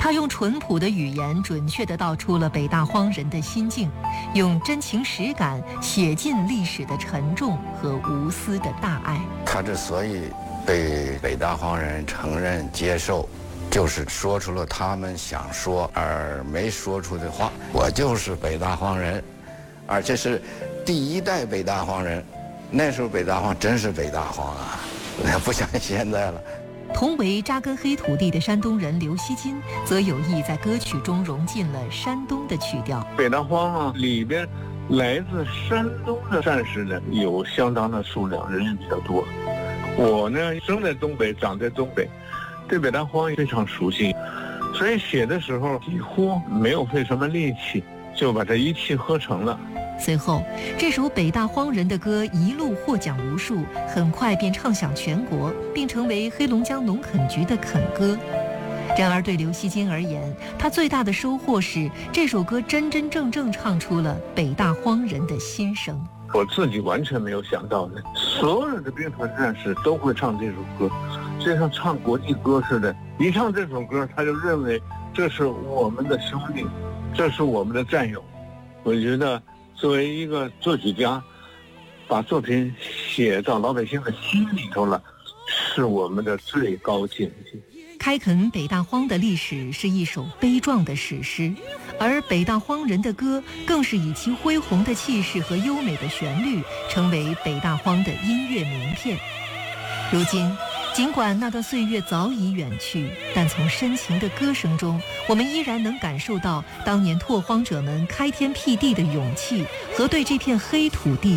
他用淳朴的语言准确地道出了北大荒人的心境，用真情实感写尽历史的沉重和无私的大爱。 他之所以被北大荒人承认接受，就是说出了他们想说而没说出的话。我就是北大荒人，而且是第一代北大荒人。那时候北大荒真是北大荒啊，不像现在了。 同为扎根黑土地的山东人刘锡金，则有意在歌曲中融进了山东的曲调。 北大荒啊，里边来自山东的战士呢，有相当的数量，人也比较多。我呢，生在东北，长在东北，对北大荒非常熟悉，所以写的时候几乎没有费什么力气，就把它一气呵成了。 随后，这首北大荒人的歌一路获奖无数，很快便唱响全国，并成为黑龙江农垦局的垦歌。然而对刘锡金而言，他最大的收获是这首歌真真正正唱出了北大荒人的心声。 我自己完全没有想到的，所有的兵团战士都会唱这首歌，就像唱国际歌似的。一唱这首歌，他就认为这是我们的兄弟，这是我们的战友。我觉得作为一个作曲家，把作品写到老百姓的心里头了，是我们的最高境界。 开垦北大荒的历史是一首悲壮的史诗，而北大荒人的歌更是以其恢宏的气势和优美的旋律，成为北大荒的音乐名片。如今，尽管那段岁月早已远去，但从深情的歌声中，我们依然能感受到当年拓荒者们开天辟地的勇气和对这片黑土地